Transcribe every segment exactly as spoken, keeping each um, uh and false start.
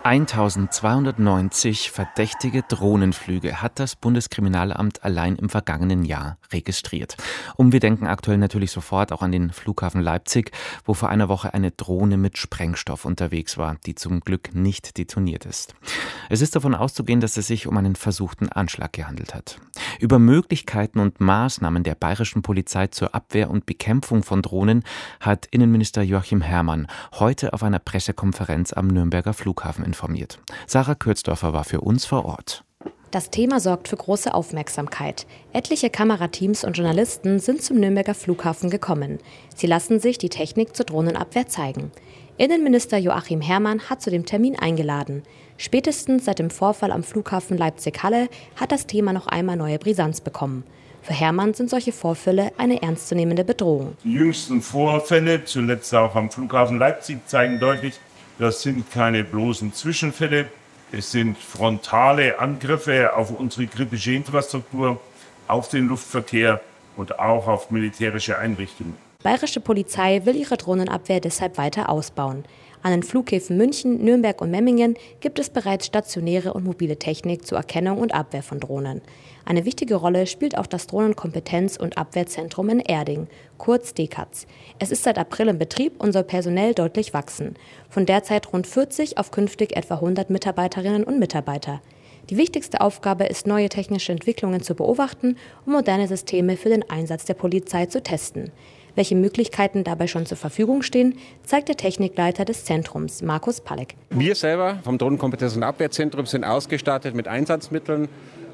eintausendzweihundertneunzig verdächtige Drohnenflüge hat das Bundeskriminalamt allein im vergangenen Jahr registriert. Und wir denken aktuell natürlich sofort auch an den Flughafen Leipzig, wo vor einer Woche eine Drohne mit Sprengstoff unterwegs war, die zum Glück nicht detoniert ist. Es ist davon auszugehen, dass es sich um einen versuchten Anschlag gehandelt hat. Über Möglichkeiten und Maßnahmen der bayerischen Polizei zur Abwehr und Bekämpfung von Drohnen hat Innenminister Joachim Herrmann heute auf einer Pressekonferenz am Nürnberger Flughafen informiert. Sarah Kürzdorfer war für uns vor Ort. Das Thema sorgt für große Aufmerksamkeit. Etliche Kamerateams und Journalisten sind zum Nürnberger Flughafen gekommen. Sie lassen sich die Technik zur Drohnenabwehr zeigen. Innenminister Joachim Herrmann hat zu dem Termin eingeladen. Spätestens seit dem Vorfall am Flughafen Leipzig-Halle hat das Thema noch einmal neue Brisanz bekommen. Für Herrmann sind solche Vorfälle eine ernstzunehmende Bedrohung. Die jüngsten Vorfälle, zuletzt auch am Flughafen Leipzig, zeigen deutlich, das sind keine bloßen Zwischenfälle. Es sind frontale Angriffe auf unsere kritische Infrastruktur, auf den Luftverkehr und auch auf militärische Einrichtungen. Bayerische Polizei will ihre Drohnenabwehr deshalb weiter ausbauen. An den Flughäfen München, Nürnberg und Memmingen gibt es bereits stationäre und mobile Technik zur Erkennung und Abwehr von Drohnen. Eine wichtige Rolle spielt auch das Drohnenkompetenz- und Abwehrzentrum in Erding, kurz D K A Z. Es ist seit April in Betrieb und soll personell deutlich wachsen. Von derzeit rund vierzig auf künftig etwa hundert Mitarbeiterinnen und Mitarbeiter. Die wichtigste Aufgabe ist, neue technische Entwicklungen zu beobachten und moderne Systeme für den Einsatz der Polizei zu testen. Welche Möglichkeiten dabei schon zur Verfügung stehen, zeigt der Technikleiter des Zentrums, Markus Palek. Wir selber vom Drohnenkompetenz- und Abwehrzentrum sind ausgestattet mit Einsatzmitteln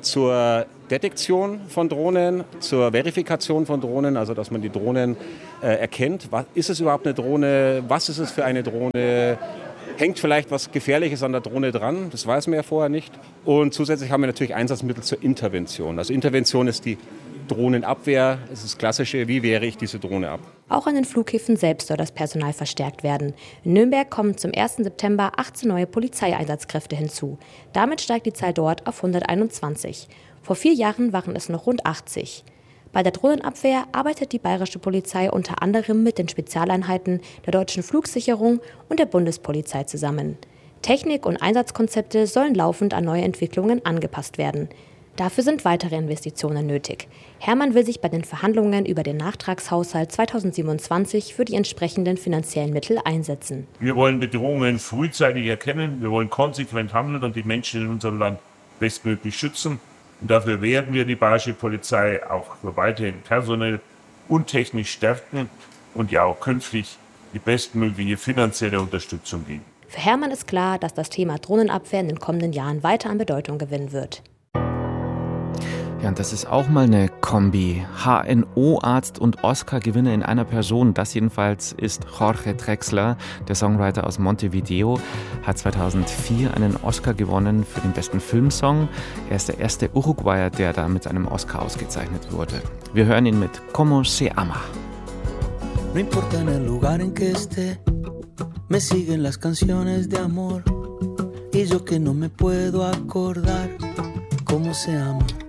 zur Detektion von Drohnen, zur Verifikation von Drohnen, also dass man die Drohnen äh, erkennt. Was, ist es überhaupt eine Drohne? Was ist es für eine Drohne? Hängt vielleicht was Gefährliches an der Drohne dran? Das weiß man ja vorher nicht. Und zusätzlich haben wir natürlich Einsatzmittel zur Intervention. Also Intervention ist die Drohnenabwehr, es ist das Klassische, wie wehre ich diese Drohne ab. Auch an den Flughäfen selbst soll das Personal verstärkt werden. In Nürnberg kommen zum ersten September achtzehn neue Polizeieinsatzkräfte hinzu. Damit steigt die Zahl dort auf hunderteinundzwanzig. Vor vier Jahren waren es noch rund achtzig. Bei der Drohnenabwehr arbeitet die bayerische Polizei unter anderem mit den Spezialeinheiten der Deutschen Flugsicherung und der Bundespolizei zusammen. Technik und Einsatzkonzepte sollen laufend an neue Entwicklungen angepasst werden. Dafür sind weitere Investitionen nötig. Herrmann will sich bei den Verhandlungen über den Nachtragshaushalt zweitausendsiebenundzwanzig für die entsprechenden finanziellen Mittel einsetzen. Wir wollen Bedrohungen frühzeitig erkennen, wir wollen konsequent handeln und die Menschen in unserem Land bestmöglich schützen. Und dafür werden wir die bayerische Polizei auch weiterhin personell und technisch stärken und ja auch künftig die bestmögliche finanzielle Unterstützung geben. Für Herrmann ist klar, dass das Thema Drohnenabwehr in den kommenden Jahren weiter an Bedeutung gewinnen wird. Ja, und das ist auch mal eine Kombi. H N O-Arzt und Oscar-Gewinner in einer Person. Das jedenfalls ist Jorge Drexler, der Songwriter aus Montevideo, hat zweitausendvier einen Oscar gewonnen für den besten Filmsong. Er ist der erste Uruguayer, der da mit einem Oscar ausgezeichnet wurde. Wir hören ihn mit Como se ama. No importa en el lugar en que esté, me siguen las canciones de amor, y yo que no me puedo acordar cómo se ama.